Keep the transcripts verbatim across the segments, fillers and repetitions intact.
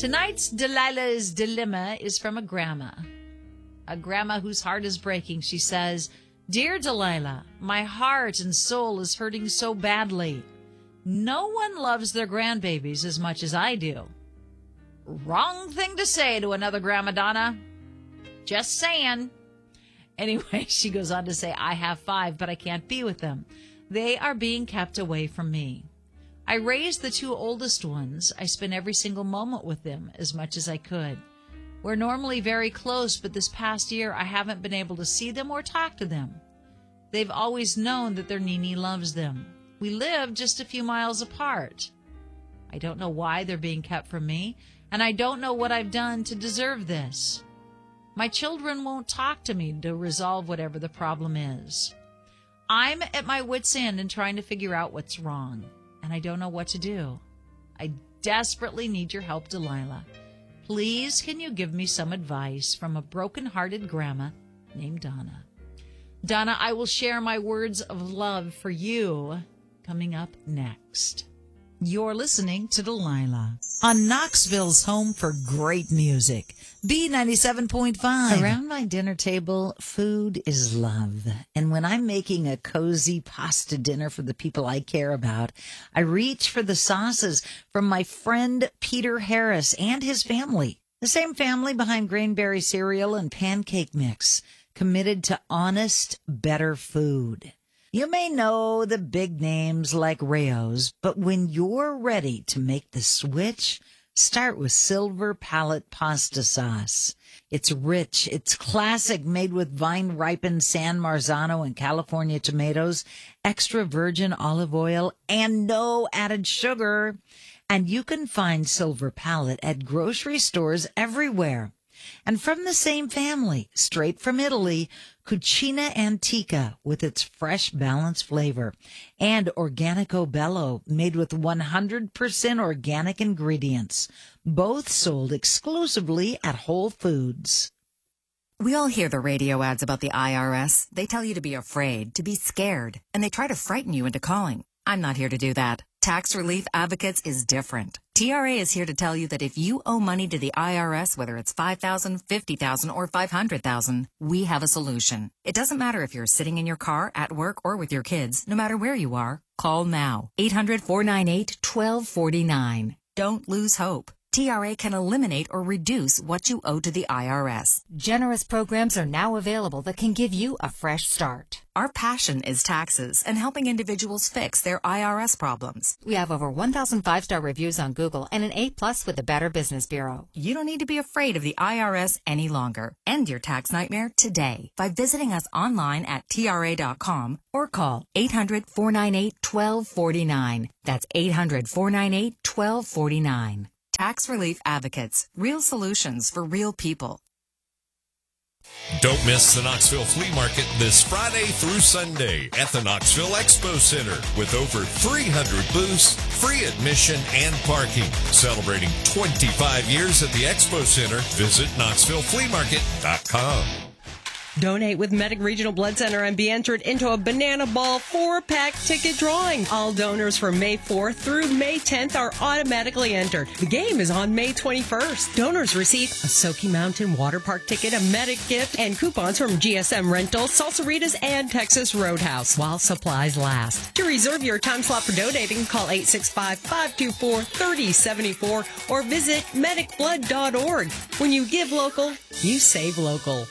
Tonight's Delilah's Dilemma is from a grandma. A grandma whose heart is breaking. She says, "Dear Delilah, my heart and soul is hurting so badly. No one loves their grandbabies as much as I do." Wrong thing to say to another Grandma Donna. Just saying. Anyway, she goes on to say, "I have five, but I can't be with them. They are being kept away from me. I raised the two oldest ones. I spent every single moment with them as much as I could. We're normally very close, but this past year I haven't been able to see them or talk to them. They've always known that their Nini loves them. We live just a few miles apart. I don't know why they're being kept from me, and I don't know what I've done to deserve this. My children won't talk to me to resolve whatever the problem is. I'm at my wit's end and trying to figure out what's wrong, and I don't know what to do. I desperately need your help, Delilah. Please, can you give me some advice from a broken-hearted grandma named Donna?" Donna, I will share my words of love for you coming up next. You're listening to Delilah on Knoxville's home for great music, B ninety-seven point five. Around my dinner table, food is love. And when I'm making a cozy pasta dinner for the people I care about, I reach for the sauces from my friend Peter Harris and his family. The same family behind Grainberry cereal and pancake mix, committed to honest, better food. You may know the big names like Rao's, but when you're ready to make the switch, start with Silver Palette pasta sauce. It's rich, it's classic, made with vine-ripened San Marzano and California tomatoes, extra virgin olive oil, and no added sugar. And you can find Silver Palette at grocery stores everywhere. And from the same family, straight from Italy, Cucina Antica with its fresh, balanced flavor, and Organico Bello, made with one hundred percent organic ingredients, both sold exclusively at Whole Foods. We all hear the radio ads about the I R S. They tell you to be afraid, to be scared, and they try to frighten you into calling. I'm not here to do that. Tax Relief Advocates is different. T R A is here to tell you that if you owe money to the I R S, whether it's five thousand dollars, fifty thousand dollars, or five hundred thousand dollars, we have a solution. It doesn't matter if you're sitting in your car, at work, or with your kids. No matter where you are, call now. eight hundred, four nine eight, one two four nine. Don't lose hope. T R A can eliminate or reduce what you owe to the I R S. Generous programs are now available that can give you a fresh start. Our passion is taxes and helping individuals fix their I R S problems. We have over one thousand five-star reviews on Google and an A plus with the Better Business Bureau. You don't need to be afraid of the I R S any longer. End your tax nightmare today by visiting us online at T R A dot com or call eight hundred, four nine eight, one two four nine. That's eight hundred, four nine eight, one two four nine. Tax Relief Advocates. Real solutions for real people. Don't miss the Knoxville Flea Market this Friday through Sunday at the Knoxville Expo Center with over three hundred booths, free admission, and parking. Celebrating twenty-five years at the Expo Center, visit Knoxville Flea Market dot com. Donate with Medic Regional Blood Center and be entered into a Banana Ball four-pack ticket drawing. All donors from May fourth through May tenth are automatically entered. The game is on May twenty-first. Donors receive a Soaky Mountain Water Park ticket, a Medic gift, and coupons from G S M Rental, Salsaritas, and Texas Roadhouse while supplies last. To reserve your time slot for donating, call eight six five, five two four, three oh seven four or visit medic blood dot org. When you give local, you save local.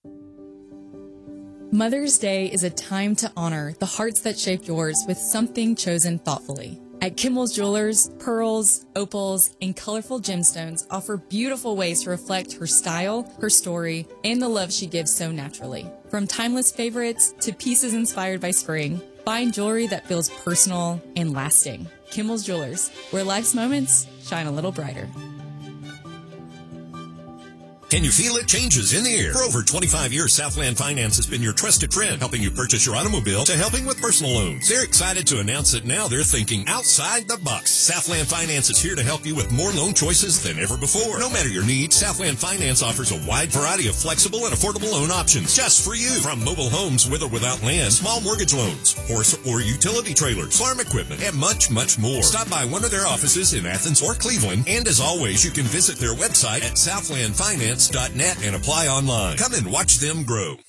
Mother's Day is a time to honor the hearts that shaped yours with something chosen thoughtfully. At Kimball's Jewelers, pearls, opals, and colorful gemstones offer beautiful ways to reflect her style, her story, and the love she gives so naturally. From timeless favorites to pieces inspired by spring, find jewelry that feels personal and lasting. Kimball's Jewelers, where life's moments shine a little brighter. Can you feel it? Changes in the air. For over twenty-five years, Southland Finance has been your trusted friend, helping you purchase your automobile to helping with personal loans. They're excited to announce that now they're thinking outside the box. Southland Finance is here to help you with more loan choices than ever before. No matter your needs, Southland Finance offers a wide variety of flexible and affordable loan options just for you. From mobile homes with or without land, small mortgage loans, horse or utility trailers, farm equipment, and much, much more. Stop by one of their offices in Athens or Cleveland, and as always, you can visit their website at southland finance dot net and apply online. Come and watch them grow.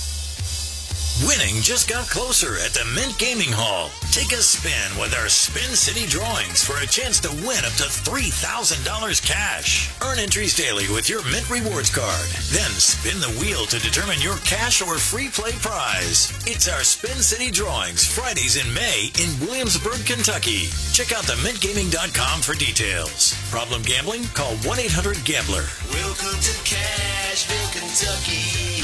Winning just got closer at the Mint Gaming Hall. Take a spin with our Spin City drawings for a chance to win up to three thousand dollars cash. Earn entries daily with your Mint Rewards card. Then spin the wheel to determine your cash or free play prize. It's our Spin City drawings Fridays in May in Williamsburg, Kentucky. Check out the mint gaming dot com for details. Problem gambling? Call one eight hundred gambler. Welcome to Cashville, Kentucky.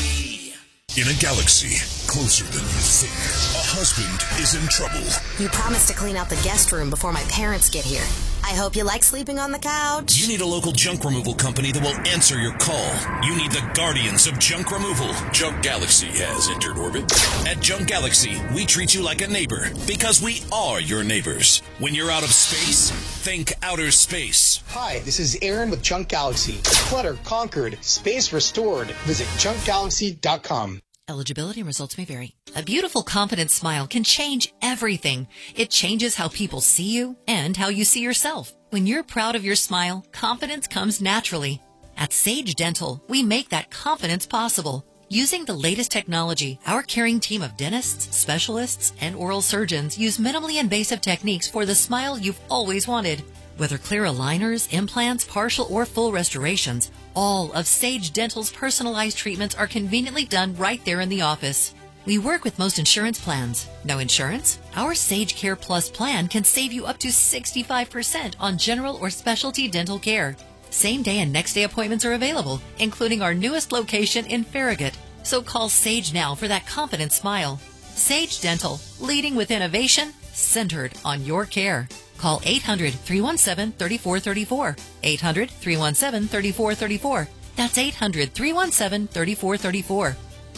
In a galaxy closer than you think, a husband is in trouble. You promised to clean out the guest room before my parents get here. I hope you like sleeping on the couch. You need a local junk removal company that will answer your call. You need the guardians of junk removal. Junk Galaxy has entered orbit. At Junk Galaxy, we treat you like a neighbor because we are your neighbors. When you're out of space, think outer space. Hi, this is Aaron with Junk Galaxy. Clutter conquered, space restored. Visit junk galaxy dot com. Eligibility and results may vary. A beautiful, confident smile can change everything. It changes how people see you and how you see yourself. When you're proud of your smile, confidence comes naturally. At Sage Dental, we make that confidence possible. Using the latest technology, our caring team of dentists, specialists, and oral surgeons use minimally invasive techniques for the smile you've always wanted. Whether clear aligners, implants, partial or full restorations, all of Sage Dental's personalized treatments are conveniently done right there in the office. We work with most insurance plans. No insurance? Our Sage Care Plus plan can save you up to sixty-five percent on general or specialty dental care. Same day and next day appointments are available, including our newest location in Farragut. So call Sage now for that confident smile. Sage Dental, leading with innovation, centered on your care. Call eight hundred, three one seven, three four three four. eight hundred, three one seven, three four three four. That's eight hundred, three one seven, three four three four.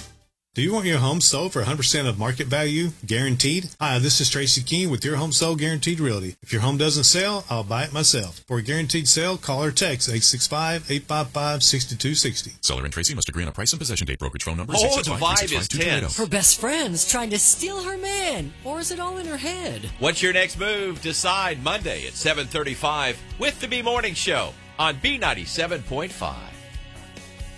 Do you want your home sold for one hundred percent of market value, guaranteed? Hi, this is Tracy Keene with Your Home Sold Guaranteed Realty. If your home doesn't sell, I'll buy it myself. For a guaranteed sale, call or text eight six five, eight five five, six two six zero. Seller and Tracy must agree on a price and possession date. Brokerage phone number Oh, six the six five, vibe is tense. Her best friend's trying to steal her man, or is it all in her head? What's your next move? Decide Monday at seven thirty-five with the B Morning Show on B ninety-seven point five.